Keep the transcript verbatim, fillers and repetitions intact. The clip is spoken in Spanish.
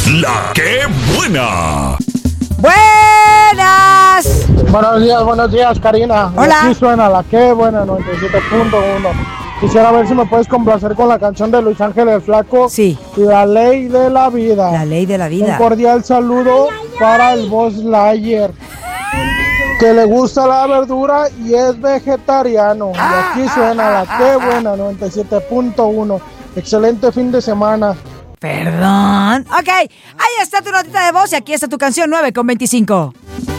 La que buena. ¡Buenas! Buenos días, buenos días, Karina. Hola. Aquí suena la que buena, noventa y siete punto uno. Quisiera ver si me puedes complacer con la canción de Luis Ángel el Flaco. Sí. La ley de la vida. La ley de la vida. Un cordial saludo para el Buzz Lightyear, que le gusta la verdura y es vegetariano. Y aquí suena la que buena, noventa y siete punto uno. Excelente fin de semana. Perdón. Ok, ahí está tu notita de voz y aquí está tu canción nueve con veinticinco.